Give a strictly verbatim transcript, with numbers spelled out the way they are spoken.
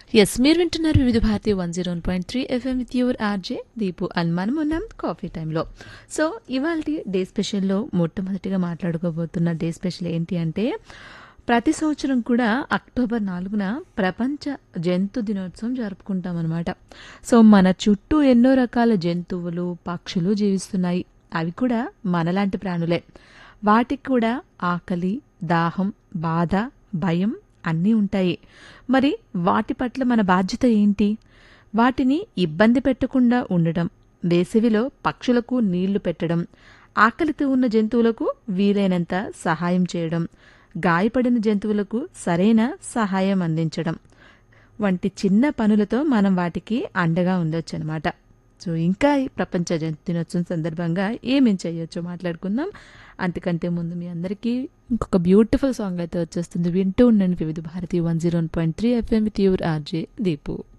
Yes మీరు వింటున్నారు వివిధ Bharati one zero point three FM with your RJ Deepu and మనం ఉన్నాం కాఫీ టైంలో. సో ఇవాళ డే స్పెషల్లో మొట్టమొదటిగా మాట్లాడుకోబోతున్న డే స్పెషల్ ఏంటి అంటే, ప్రతి సంవత్సరం కూడా అక్టోబర్ నాలుగున ప్రపంచ జంతు దినోత్సవం జరుపుకుంటాం అనమాట. సో మన చుట్టూ ఎన్నో రకాల జంతువులు పక్షులు జీవిస్తున్నాయి. అవి కూడా మనలాంటి ప్రాణులే. వాటికి కూడా ఆకలి, దాహం, బాధ, భయం అన్నీ ఉంటాయి. మరి వాటి పట్ల మన బాధ్యత ఏంటి? వాటిని ఇబ్బంది పెట్టకుండా ఉండడం, వేసవిలో పక్షులకు నీళ్లు పెట్టడం, ఆకలితో ఉన్న జంతువులకు వీలైనంత సహాయం చేయడం, గాయపడిన జంతువులకు సరైన సహాయం అందించడం వంటి చిన్న పనులతో మనం వాటికి అండగా ఉండొచ్చు అనమాట. సో ఇంకా ఈ ప్రపంచ జంతు దినోత్సవం సందర్భంగా ఏమేం చేయొచ్చో మాట్లాడుకుందాం. అంతకంటే ముందు మీ అందరికీ ఇంకొక బ్యూటిఫుల్ సాంగ్ అయితే వచ్చేస్తుంది. వింటూ ఉండండి వివిధ Bharati one zero point three FM with your RJ Deepu.